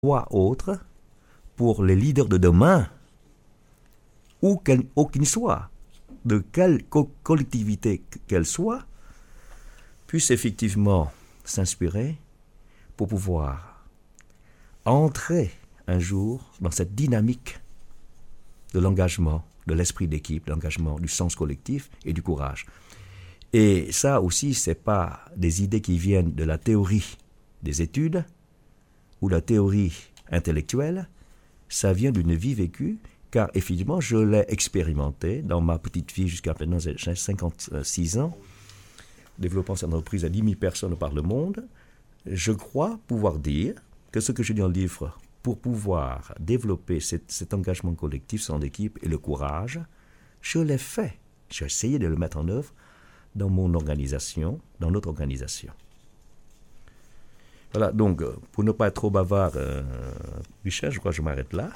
voie autre pour les leaders de demain, où qu'ils soient, de quelle collectivité qu'elle soit, puissent effectivement s'inspirer pour pouvoir entrer un jour dans cette dynamique de l'engagement, de l'esprit d'équipe, de l'engagement, du sens collectif et du courage. Et ça aussi, ce n'est pas des idées qui viennent de la théorie des études ou la théorie intellectuelle, ça vient d'une vie vécue, car effectivement, je l'ai expérimenté dans ma petite vie jusqu'à maintenant, j'ai 56 ans, développant cette entreprise à 10 000 personnes par le monde. Je crois pouvoir dire que ce que je dis dans le livre, pour pouvoir développer cet engagement collectif, son équipe et le courage, je l'ai fait. J'ai essayé de le mettre en œuvre dans mon organisation, dans notre organisation. Voilà, donc, pour ne pas être trop bavard, Michel, je crois que je m'arrête là.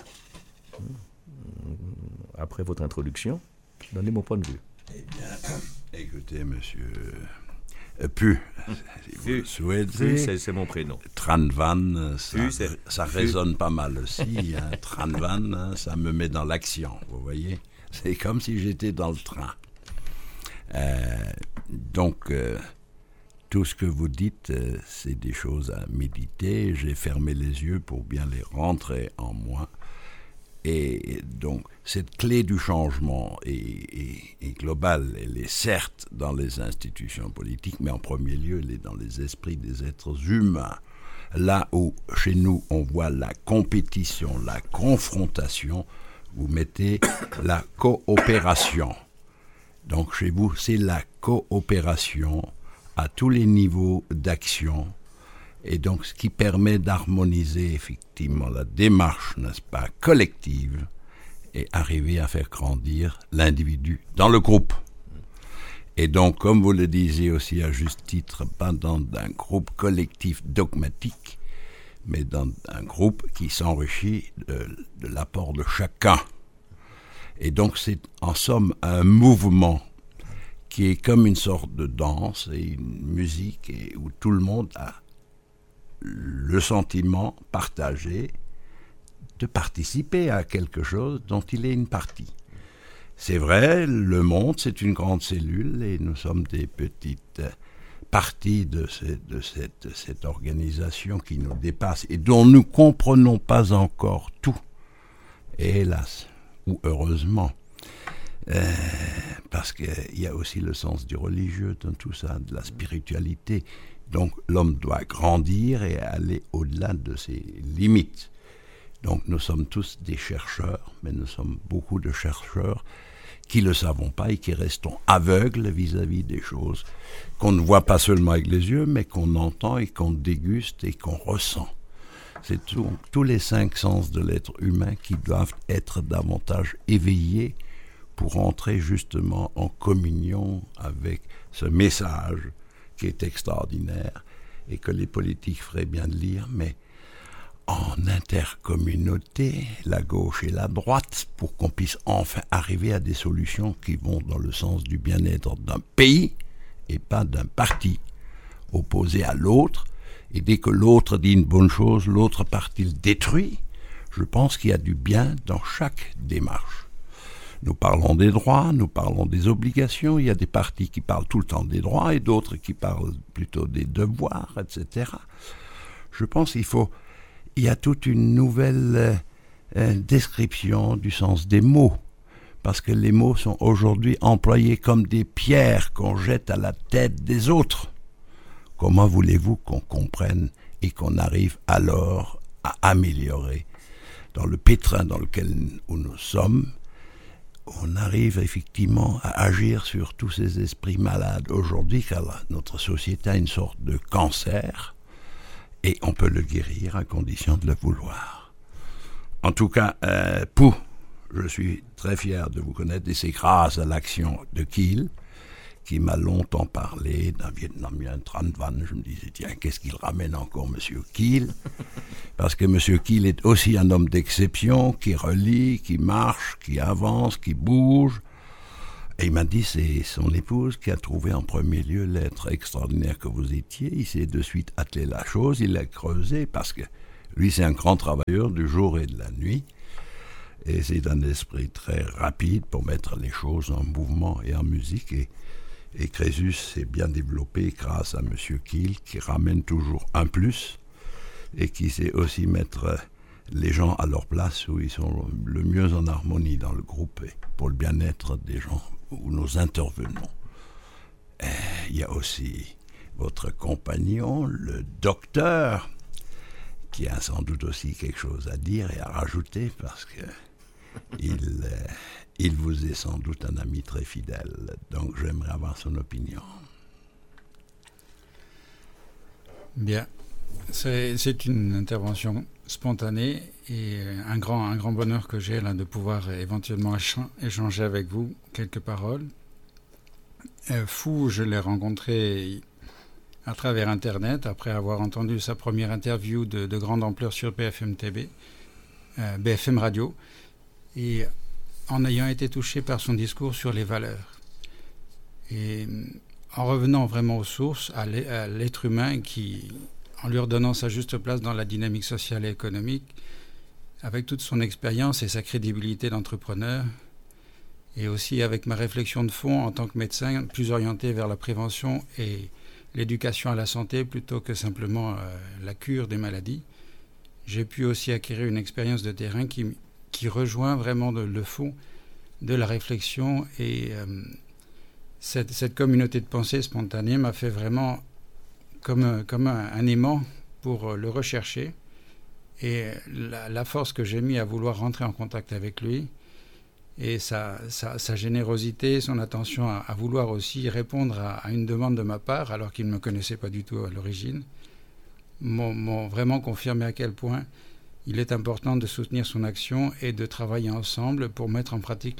Après votre introduction, donnez mon point de vue. Eh bien, écoutez, monsieur Pu, si vous souhaitez. C'est mon prénom. Tran Van, ça résonne pas mal aussi. Hein. Tran Van, ça me met dans l'action, vous voyez. C'est comme si j'étais dans le train. Donc, tout ce que vous dites, c'est des choses à méditer. J'ai fermé les yeux pour bien les rentrer en moi. Et donc, cette clé du changement est globale. Elle est certes dans les institutions politiques, mais en premier lieu, elle est dans les esprits des êtres humains. Là où, chez nous, on voit la compétition, la confrontation, vous mettez la coopération. Donc, chez vous, c'est la coopération à tous les niveaux d'action. Et donc, ce qui permet d'harmoniser effectivement la démarche, n'est-ce pas, collective, et arriver à faire grandir l'individu dans le groupe. Et donc, comme vous le disiez aussi à juste titre, pas dans un groupe collectif dogmatique, mais dans un groupe qui s'enrichit de l'apport de chacun. Et donc, c'est en somme un mouvement qui est comme une sorte de danse et une musique où tout le monde a le sentiment partagé de participer à quelque chose dont il est une partie. C'est vrai, le monde, c'est une grande cellule et nous sommes des petites parties de cette organisation qui nous dépasse et dont nous ne comprenons pas encore tout. Et hélas, ou heureusement, parce qu'il y a aussi le sens du religieux dans tout ça, de la spiritualité. Donc l'homme doit grandir et aller au-delà de ses limites. Donc nous sommes tous des chercheurs, mais nous sommes beaucoup de chercheurs qui ne le savons pas et qui restons aveugles vis-à-vis des choses qu'on ne voit pas seulement avec les yeux, mais qu'on entend et qu'on déguste et qu'on ressent. C'est tous les 5 sens de l'être humain qui doivent être davantage éveillés pour entrer justement en communion avec ce message qui est extraordinaire et que les politiques feraient bien de lire, mais en intercommunauté, la gauche et la droite, pour qu'on puisse enfin arriver à des solutions qui vont dans le sens du bien-être d'un pays et pas d'un parti opposé à l'autre. Et dès que l'autre dit une bonne chose, l'autre parti le détruit. Je pense qu'il y a du bien dans chaque démarche. Nous parlons des droits, nous parlons des obligations. Il y a des partis qui parlent tout le temps des droits et d'autres qui parlent plutôt des devoirs, etc. Je pense qu'il y a toute une nouvelle description du sens des mots, parce que les mots sont aujourd'hui employés comme des pierres qu'on jette à la tête des autres. Comment voulez-vous qu'on comprenne et qu'on arrive alors à améliorer dans le pétrin dans lequel nous sommes? On arrive effectivement à agir sur tous ces esprits malades aujourd'hui, car notre société a une sorte de cancer, et on peut le guérir à condition de le vouloir. En tout cas, je suis très fier de vous connaître, et c'est grâce à l'action de Kiel, qui m'a longtemps parlé d'un Vietnamien, Tran Van. Je me disais, tiens, qu'est-ce qu'il ramène encore, monsieur Kiel? Parce que monsieur Kiel est aussi un homme d'exception, qui relie, qui marche, qui avance, qui bouge. Et il m'a dit, c'est son épouse qui a trouvé en premier lieu l'être extraordinaire que vous étiez. Il s'est de suite attelé la chose, il l'a creusé, parce que Lui, c'est un grand travailleur du jour et de la nuit. Et c'est un esprit très rapide pour mettre les choses en mouvement et en musique. Et Crésus s'est bien développé grâce à M. Kiel, qui ramène toujours un plus et qui sait aussi mettre les gens à leur place où ils sont le mieux en harmonie dans le groupe et pour le bien-être des gens où nous intervenons. Et il y a aussi votre compagnon, le docteur, qui a sans doute aussi quelque chose à dire et à rajouter parce que il vous est sans doute un ami très fidèle. Donc j'aimerais avoir son opinion. Bien. C'est une intervention spontanée et un grand bonheur que j'ai là de pouvoir éventuellement échanger avec vous quelques paroles. Fou, je l'ai rencontré à travers Internet, après avoir entendu sa première interview de grande ampleur sur BFM Radio, et en ayant été touché par son discours sur les valeurs. Et en revenant vraiment aux sources, à l'être humain qui, en lui redonnant sa juste place dans la dynamique sociale et économique, avec toute son expérience et sa crédibilité d'entrepreneur, et aussi avec ma réflexion de fond en tant que médecin, plus orientée vers la prévention et l'éducation à la santé plutôt que simplement la cure des maladies, j'ai pu aussi acquérir une expérience de terrain qui rejoint vraiment le fond de la réflexion, et cette communauté de pensée spontanée m'a fait vraiment comme un aimant pour le rechercher, et la force que j'ai mis à vouloir rentrer en contact avec lui et sa générosité, son attention à vouloir aussi répondre à une demande de ma part alors qu'il ne me connaissait pas du tout à l'origine, m'ont vraiment confirmé à quel point il est important de soutenir son action et de travailler ensemble pour mettre en pratique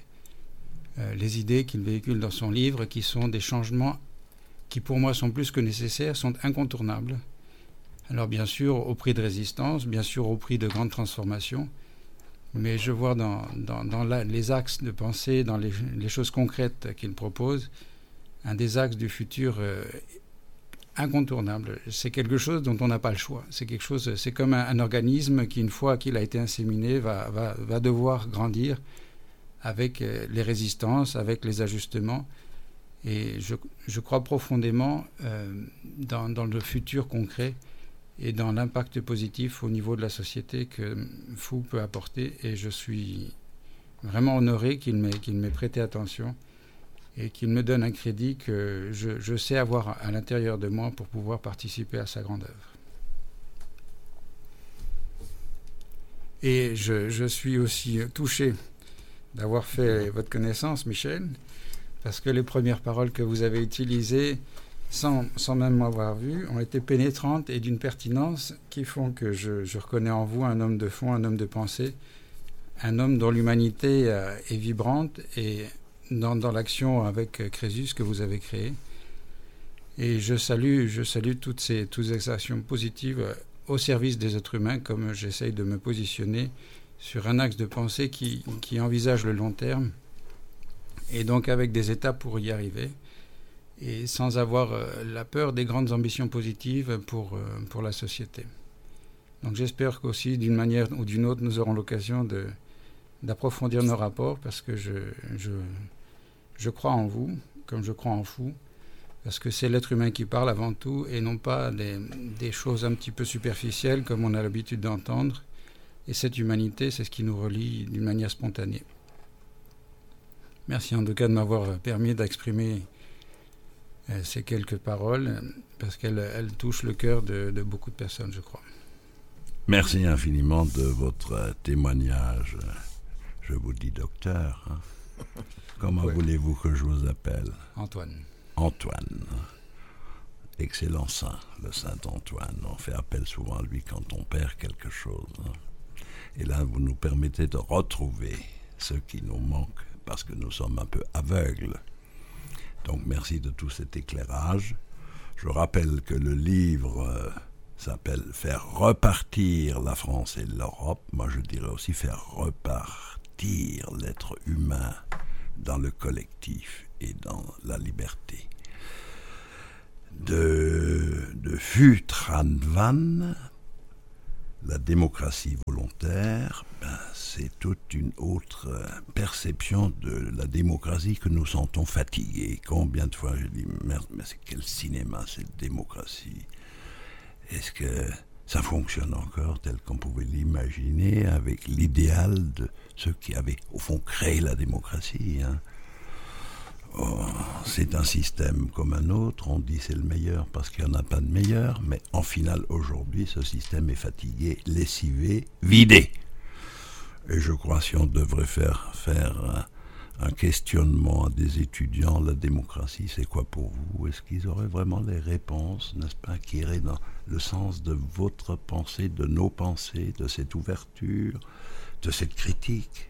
les idées qu'il véhicule dans son livre, qui sont des changements qui pour moi sont plus que nécessaires, sont incontournables. Alors bien sûr au prix de résistance, bien sûr au prix de grandes transformations, mais je vois dans les axes de pensée, dans les choses concrètes qu'il propose, un des axes du futur incontournable. C'est quelque chose dont on n'a pas le choix. C'est comme un organisme qui, une fois qu'il a été inséminé, va devoir grandir avec les résistances, avec les ajustements. Et je crois profondément dans le futur concret et dans l'impact positif au niveau de la société que Fou peut apporter. Et je suis vraiment honoré qu'il m'ait prêté attention et qu'il me donne un crédit que je sais avoir à l'intérieur de moi pour pouvoir participer à sa grande œuvre. Et je suis aussi touché d'avoir fait votre connaissance, Michel, parce que les premières paroles que vous avez utilisées, sans même m'avoir vu, ont été pénétrantes et d'une pertinence qui font que je reconnais en vous un homme de fond, un homme de pensée, un homme dont l'humanité est vibrante, et dans l'action avec Crésus que vous avez créée. Et je salue toutes ces actions positives au service des êtres humains, comme j'essaye de me positionner sur un axe de pensée qui envisage le long terme, et donc avec des étapes pour y arriver, et sans avoir la peur des grandes ambitions positives pour la société. Donc j'espère qu'aussi, d'une manière ou d'une autre, nous aurons l'occasion d'approfondir nos rapports, parce que je crois en vous, comme je crois en Fou, parce que c'est l'être humain qui parle avant tout, et non pas des choses un petit peu superficielles comme on a l'habitude d'entendre. Et cette humanité, c'est ce qui nous relie d'une manière spontanée. Merci en tout cas de m'avoir permis d'exprimer ces quelques paroles, parce qu'elles touchent le cœur de beaucoup de personnes, je crois. Merci infiniment de votre témoignage. Je vous dis docteur. Hein. Comment voulez-vous que je vous appelle ? Antoine. Antoine. Excellent saint, le saint Antoine. On fait appel souvent à lui quand on perd quelque chose. Hein. Et là, vous nous permettez de retrouver ce qui nous manque, parce que nous sommes un peu aveugles. Donc merci de tout cet éclairage. Je rappelle que le livre s'appelle « Faire repartir la France et l'Europe ». Moi, je dirais aussi « Faire repartir l'être humain dans le collectif et dans la liberté ». De Phu Tran Van, La démocratie volontaire, c'est toute une autre perception de la démocratie que nous sentons fatigués. Combien de fois je dis, merde, mais c'est quel cinéma cette démocratie? Est-ce que ça fonctionne encore tel qu'on pouvait l'imaginer avec l'idéal de ceux qui avaient au fond créé la démocratie, hein? Oh, c'est un système comme un autre, on dit c'est le meilleur parce qu'il n'y en a pas de meilleur, mais en final aujourd'hui ce système est fatigué, lessivé, vidé. Et je crois si on devrait faire un questionnement à des étudiants, la démocratie c'est quoi pour vous? Est-ce qu'ils auraient vraiment les réponses, n'est-ce pas, qui iraient dans le sens de votre pensée, de nos pensées, de cette ouverture, de cette critique?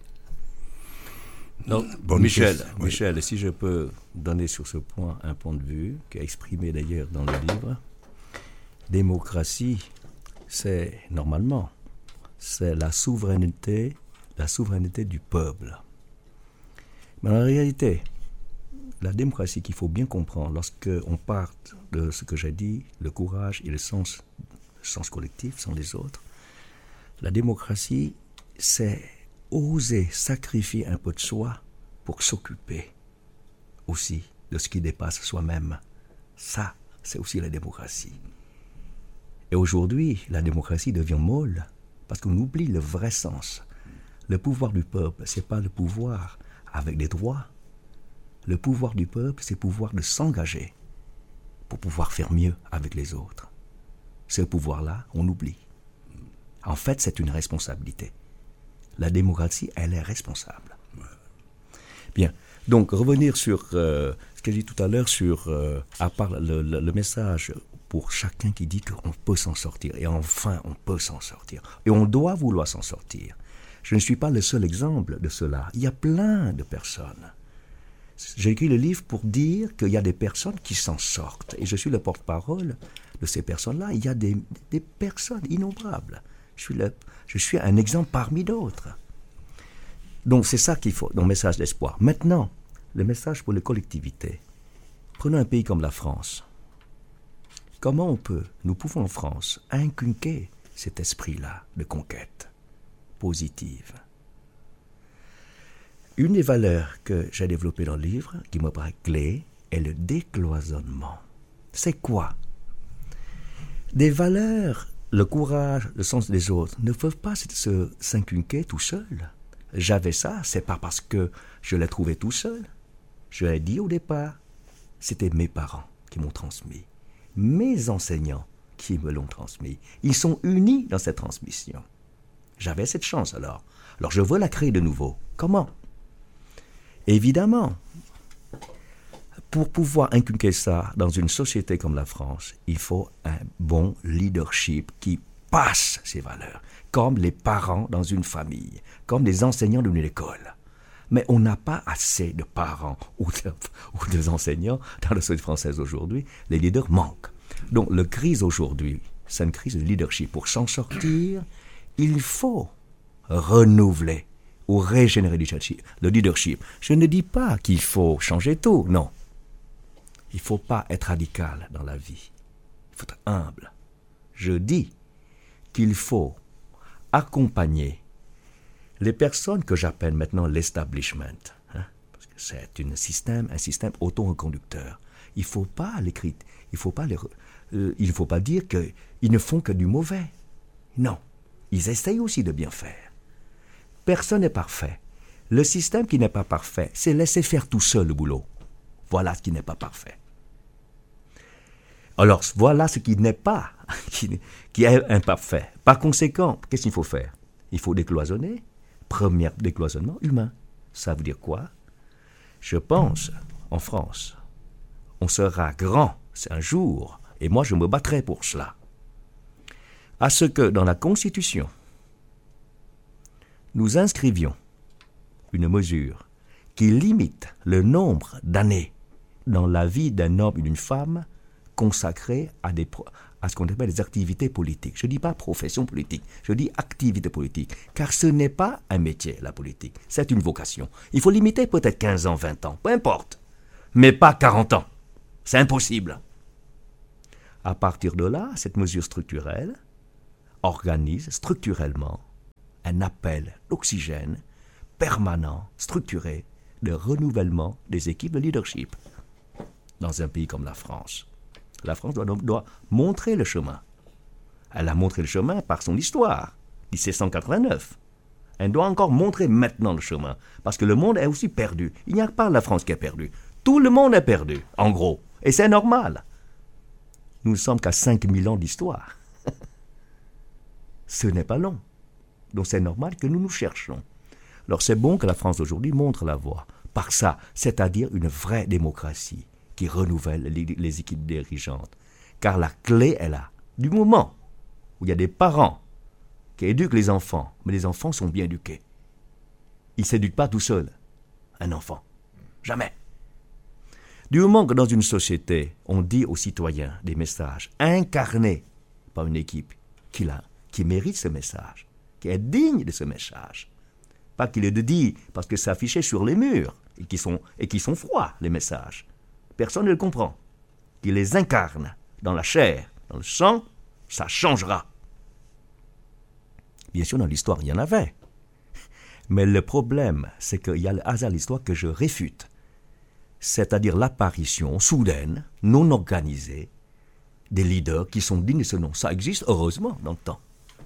Non, Michel, si je peux donner sur ce point un point de vue, qui est exprimé d'ailleurs dans le livre, démocratie, c'est normalement, c'est la souveraineté du peuple. Mais en réalité, la démocratie qu'il faut bien comprendre, lorsqu'on part de ce que j'ai dit, le courage et le sens collectif sans les autres, la démocratie, c'est oser sacrifier un peu de soi pour s'occuper aussi de ce qui dépasse soi-même. Ça, c'est aussi la démocratie. Et aujourd'hui, la démocratie devient molle parce qu'on oublie le vrai sens. Le pouvoir du peuple, c'est pas le pouvoir avec des droits. Le pouvoir du peuple, c'est le pouvoir de s'engager pour pouvoir faire mieux avec les autres. Ce pouvoir-là, on oublie. En fait, c'est une responsabilité. La démocratie, elle est responsable. Bien. Donc, revenir sur ce que j'ai dit tout à l'heure, à part le message pour chacun qui dit qu'on peut s'en sortir. Et enfin, on peut s'en sortir. Et on doit vouloir s'en sortir. Je ne suis pas le seul exemple de cela. Il y a plein de personnes. J'ai écrit le livre pour dire qu'il y a des personnes qui s'en sortent. Et je suis le porte-parole de ces personnes-là. Il y a des personnes innombrables. Je suis un exemple parmi d'autres. Donc c'est ça qu'il faut, dans le message d'espoir. Maintenant, le message pour les collectivités. Prenons un pays comme la France. Comment nous pouvons en France, inculquer cet esprit-là de conquête positive? Une des valeurs que j'ai développées dans le livre, qui me paraît clé, est le décloisonnement. C'est quoi? Des valeurs. Le courage, le sens des autres ne peuvent pas s'inculquer tout seul. J'avais ça, c'est pas parce que je l'ai trouvé tout seul. Je l'ai dit au départ, c'était mes parents qui m'ont transmis, mes enseignants qui me l'ont transmis. Ils sont unis dans cette transmission. J'avais cette chance alors. Alors je veux la créer de nouveau. Comment? Évidemment, pour pouvoir inculquer ça dans une société comme la France, il faut un bon leadership qui passe ces valeurs, comme les parents dans une famille, comme les enseignants d'une école. Mais on n'a pas assez de parents ou de enseignants dans la société française aujourd'hui. Les leaders manquent. Donc la crise aujourd'hui, c'est une crise de leadership. Pour s'en sortir, il faut renouveler ou régénérer le leadership. Je ne dis pas qu'il faut changer tout, non. Il ne faut pas être radical dans la vie. Il faut être humble. Je dis qu'il faut accompagner les personnes que j'appelle maintenant l'establishment, hein, parce que c'est un système auto-reconducteur. Il ne faut pas dire qu'ils ne font que du mauvais. Non, ils essayent aussi de bien faire. Personne n'est parfait. Le système qui n'est pas parfait, c'est laisser faire tout seul le boulot. Voilà ce qui n'est pas parfait. Alors, voilà ce qui n'est pas, qui est imparfait. Par conséquent, qu'est-ce qu'il faut faire? Il faut décloisonner. Premier décloisonnement humain. Ça veut dire quoi? Je pense, en France, on sera grand, c'est un jour, et moi je me battrai pour cela, à ce que dans la Constitution, nous inscrivions une mesure qui limite le nombre d'années dans la vie d'un homme et d'une femme consacrés à ce qu'on appelle des activités politiques. Je ne dis pas profession politique, je dis activité politique, car ce n'est pas un métier, la politique, c'est une vocation. Il faut limiter peut-être 15 ans, 20 ans, peu importe, mais pas 40 ans. C'est impossible. À partir de là, cette mesure structurelle organise structurellement un appel d'oxygène permanent, structuré, de renouvellement des équipes de leadership dans un pays comme la France. La France doit montrer le chemin. Elle a montré le chemin par son histoire, 1789. Elle doit encore montrer maintenant le chemin, parce que le monde est aussi perdu. Il n'y a pas la France qui est perdue. Tout le monde est perdu, en gros. Et c'est normal. Nous ne sommes qu'à 5000 ans d'histoire. Ce n'est pas long. Donc c'est normal que nous nous cherchions. Alors c'est bon que la France d'aujourd'hui montre la voie. Par ça, c'est-à-dire une vraie démocratie qui renouvelle les équipes dirigeantes. Car la clé est là. Du moment où il y a des parents qui éduquent les enfants, mais les enfants sont bien éduqués. Ils ne s'éduquent pas tout seuls, un enfant. Jamais. Du moment que dans une société, on dit aux citoyens des messages incarnés par une équipe qui mérite ce message, qui est digne de ce message, pas qu'il le dit parce que c'est affiché sur les murs et qui sont froids, les messages. Personne ne le comprend. Qu'il les incarne dans la chair, dans le sang, ça changera. Bien sûr, dans l'histoire, il y en avait. Mais le problème, c'est qu'il y a le hasard de l'histoire que je réfute. C'est-à-dire l'apparition soudaine, non organisée, des leaders qui sont dignes de ce nom. Ça existe, heureusement, dans le temps.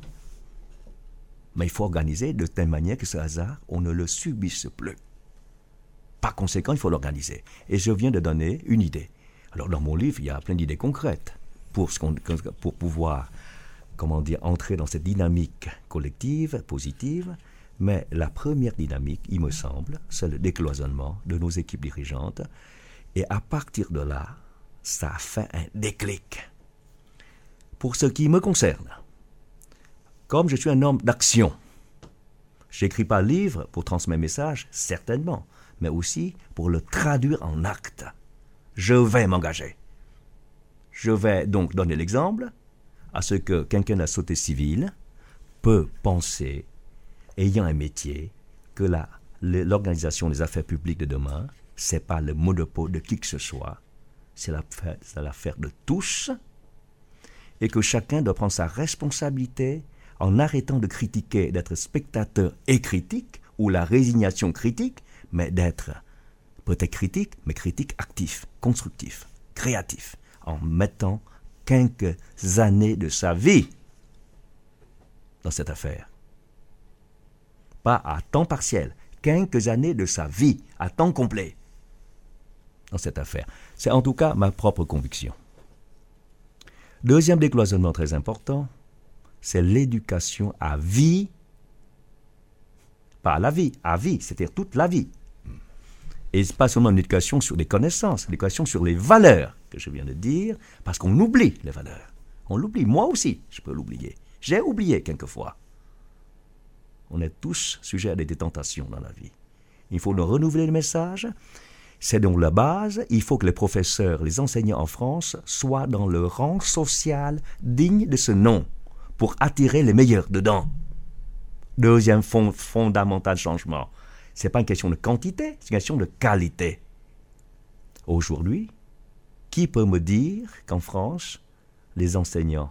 Mais il faut organiser de telle manière que ce hasard, on ne le subisse plus. Par conséquent, il faut l'organiser. Et je viens de donner une idée. Alors, dans mon livre, il y a plein d'idées concrètes pour pouvoir, entrer dans cette dynamique collective, positive. Mais la première dynamique, il me semble, c'est le décloisonnement de nos équipes dirigeantes. Et à partir de là, ça fait un déclic. Pour ce qui me concerne, comme je suis un homme d'action, je n'écris pas le livre pour transmettre mes messages, certainement, mais aussi pour le traduire en actes. Je vais m'engager. Je vais donc donner l'exemple à ce que quelqu'un de la société civile peut penser, ayant un métier, que l'organisation des affaires publiques de demain, ce n'est pas le monopole de qui que ce soit, c'est l'affaire de tous, et que chacun doit prendre sa responsabilité en arrêtant de critiquer, d'être spectateur et critique, ou la résignation critique, mais d'être peut-être critique, mais critique actif, constructif, créatif, en mettant quelques années de sa vie dans cette affaire. Pas à temps partiel, quelques années de sa vie, à temps complet, dans cette affaire. C'est en tout cas ma propre conviction. Deuxième décloisonnement très important, c'est l'éducation à vie, pas à la vie, à vie, c'est-à-dire toute la vie. Et pas seulement une éducation sur des connaissances, l'éducation sur les valeurs que je viens de dire, parce qu'on oublie les valeurs. On l'oublie, moi aussi, je peux l'oublier. J'ai oublié quelquefois. On est tous sujets à des tentations dans la vie. Il faut nous renouveler le message. C'est donc la base. Il faut que les professeurs, les enseignants en France soient dans le rang social digne de ce nom pour attirer les meilleurs dedans. Deuxième fondamental changement. Ce n'est pas une question de quantité, c'est une question de qualité. Aujourd'hui, qui peut me dire qu'en France, les enseignants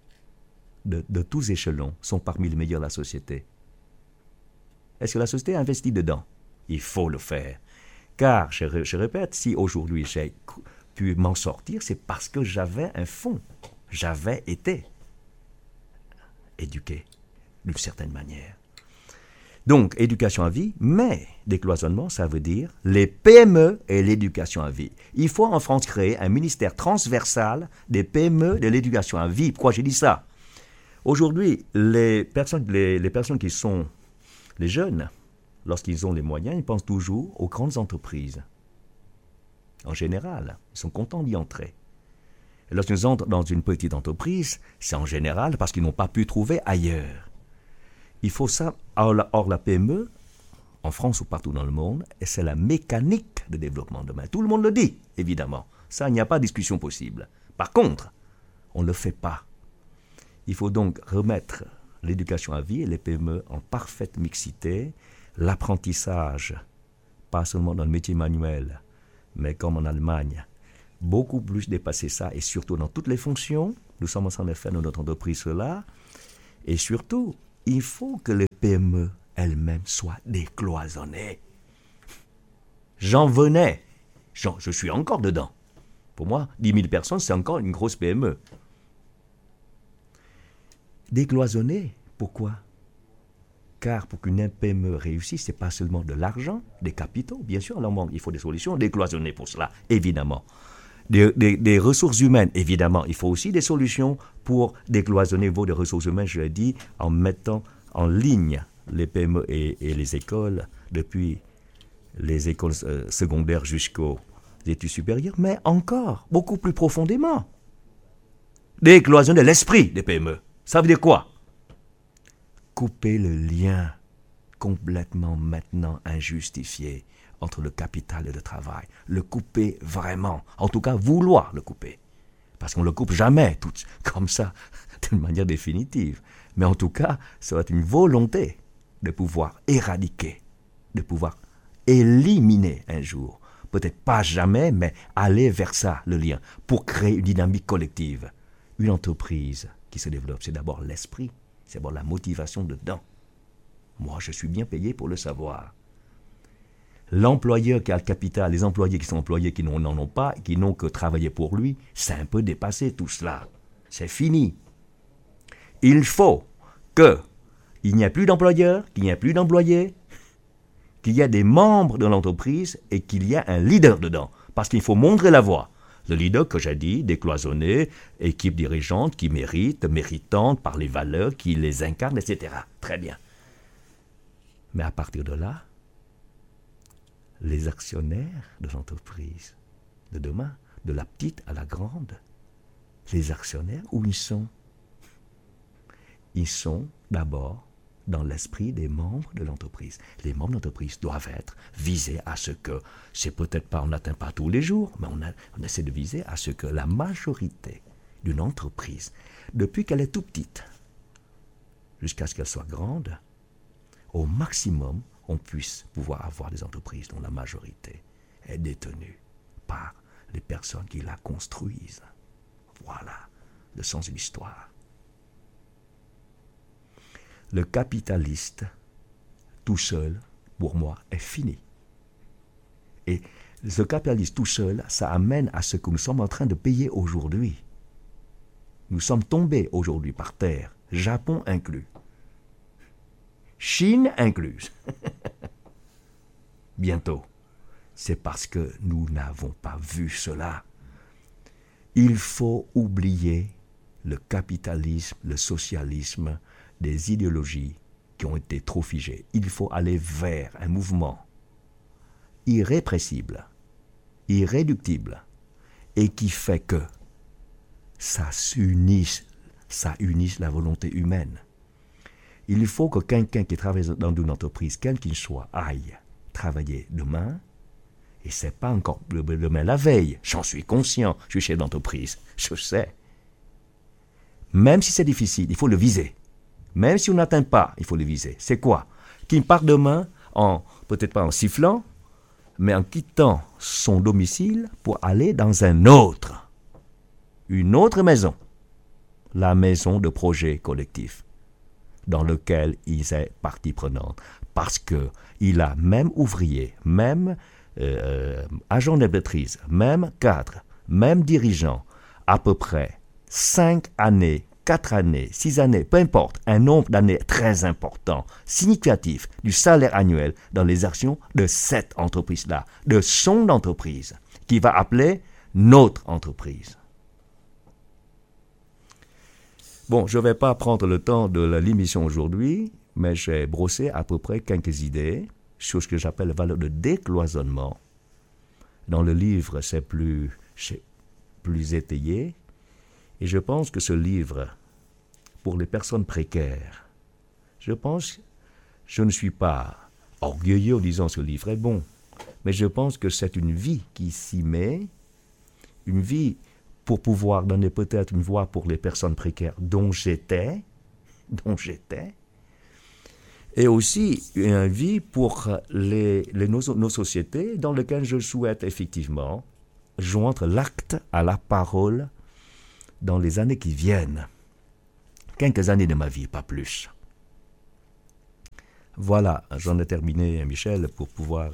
de tous échelons sont parmi les meilleurs de la société? Est-ce que la société investit dedans? Il faut le faire. Car, je répète, si aujourd'hui j'ai pu m'en sortir, c'est parce que j'avais un fond. J'avais été éduqué d'une certaine manière. Donc, éducation à vie, mais décloisonnement, ça veut dire les PME et l'éducation à vie. Il faut en France créer un ministère transversal des PME de l'éducation à vie. Pourquoi j'ai dit ça? Aujourd'hui, les personnes qui sont les jeunes, lorsqu'ils ont les moyens, ils pensent toujours aux grandes entreprises. En général, ils sont contents d'y entrer. Et lorsqu'ils entrent dans une petite entreprise, c'est en général parce qu'ils n'ont pas pu trouver ailleurs. Il faut ça. Or, la PME, en France ou partout dans le monde, et c'est la mécanique de développement demain. Tout le monde le dit, évidemment. Ça, il n'y a pas de discussion possible. Par contre, on ne le fait pas. Il faut donc remettre l'éducation à vie et les PME en parfaite mixité, l'apprentissage, pas seulement dans le métier manuel, mais comme en Allemagne, beaucoup plus dépasser ça, et surtout dans toutes les fonctions. Nous sommes en train de faire dans notre entreprise cela. Et surtout, il faut que les PME elles-mêmes soient décloisonnées. Je suis encore dedans. Pour moi, 10 000 personnes, c'est encore une grosse PME. Décloisonnées, pourquoi ? Car pour qu'une PME réussisse, ce n'est pas seulement de l'argent, des capitaux, bien sûr, il faut des solutions décloisonnées pour cela, évidemment. Des ressources humaines, évidemment. Il faut aussi des solutions pour décloisonner vos ressources humaines, je l'ai dit, en mettant en ligne les PME et les écoles, depuis les écoles secondaires jusqu'aux études supérieures, mais encore, beaucoup plus profondément. Décloisonner l'esprit des PME. Ça veut dire quoi ? Couper le lien complètement maintenant injustifié entre le capital et le travail. Le couper vraiment. En tout cas, vouloir le couper. Parce qu'on ne le coupe jamais tout comme ça, d'une manière définitive. Mais en tout cas, ça va être une volonté de pouvoir éradiquer, de pouvoir éliminer un jour. Peut-être pas jamais, mais aller vers ça, le lien, pour créer une dynamique collective. Une entreprise qui se développe, c'est d'abord l'esprit, c'est d'abord la motivation dedans. Moi, je suis bien payé pour le savoir. L'employeur qui a le capital, les employés qui sont employés, qui n'en ont pas, qui n'ont que travaillé pour lui, c'est un peu dépassé tout cela. C'est fini. Il faut qu'il n'y ait plus d'employeurs, qu'il n'y ait plus d'employés, qu'il y ait des membres de l'entreprise et qu'il y ait un leader dedans. Parce qu'il faut montrer la voie. Le leader, que j'ai dit, décloisonné, équipe dirigeante qui méritante par les valeurs, qui les incarne, etc. Très bien. Mais à partir de là, les actionnaires de l'entreprise de demain, de la petite à la grande, les actionnaires, où ils sont ? Ils sont d'abord dans l'esprit des membres de l'entreprise. Les membres de l'entreprise doivent être visés à ce que, c'est peut-être pas, on n'atteint pas tous les jours, mais on essaie de viser à ce que la majorité d'une entreprise, depuis qu'elle est toute petite, jusqu'à ce qu'elle soit grande, au maximum, on puisse pouvoir avoir des entreprises dont la majorité est détenue par les personnes qui la construisent. Voilà le sens de l'histoire. Le capitaliste, tout seul, pour moi, est fini. Et ce capitalisme tout seul, ça amène à ce que nous sommes en train de payer aujourd'hui. Nous sommes tombés aujourd'hui par terre, Japon inclus. Chine incluse. Bientôt. C'est parce que nous n'avons pas vu cela. Il faut oublier le capitalisme, le socialisme, des idéologies qui ont été trop figées. Il faut aller vers un mouvement irrépressible, irréductible, et qui fait que ça unisse la volonté humaine. Il faut que quelqu'un qui travaille dans une entreprise, quel qu'il soit, aille travailler demain, et c'est pas encore demain la veille, j'en suis conscient, je suis chef d'entreprise, je sais. Même si c'est difficile, il faut le viser. Même si on n'atteint pas, il faut le viser. C'est quoi ? Qu'il parte demain, peut-être pas en sifflant, mais en quittant son domicile pour aller dans une autre maison, la maison de projet collectif, dans lequel il est partie prenante. Parce qu'il a même ouvrier, même agent de maîtrise, même cadre, même dirigeant, à peu près 5 années, 4 années, 6 années, peu importe, un nombre d'années très important, significatif du salaire annuel dans les actions de cette entreprise-là, de son entreprise, qui va appeler notre entreprise. Bon, je ne vais pas prendre le temps de l'émission aujourd'hui, mais j'ai brossé à peu près quelques idées sur ce que j'appelle la valeur de décloisonnement. Dans le livre, c'est plus étayé. Et je pense que ce livre, pour les personnes précaires, je ne suis pas orgueilleux en disant ce livre est bon, mais je pense que c'est une vie qui s'y met, une vie pour pouvoir donner peut-être une voix pour les personnes précaires dont j'étais, et aussi une vie pour nos sociétés dans lesquelles je souhaite effectivement joindre l'acte à la parole dans les années qui viennent. quelques années de ma vie, pas plus. Voilà, j'en ai terminé, Michel, pour pouvoir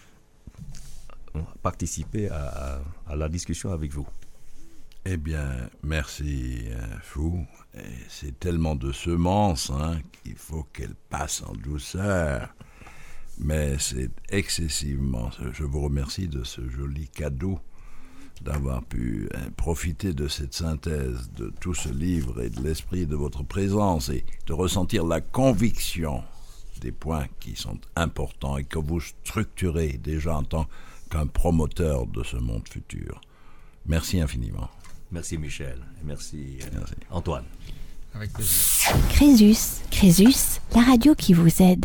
participer à la discussion avec vous. Eh bien, merci, Fou. Et c'est tellement de semences qu'il faut qu'elles passent en douceur. Mais c'est excessivement... Je vous remercie de ce joli cadeau, d'avoir pu profiter de cette synthèse de tout ce livre et de l'esprit de votre présence et de ressentir la conviction des points qui sont importants et que vous structurez déjà en tant qu'un promoteur de ce monde futur. Merci infiniment. Merci Michel, et merci. Antoine. Avec plaisir. Crésus, la radio qui vous aide.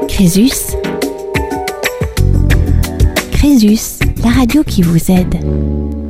Crésus, la radio qui vous aide.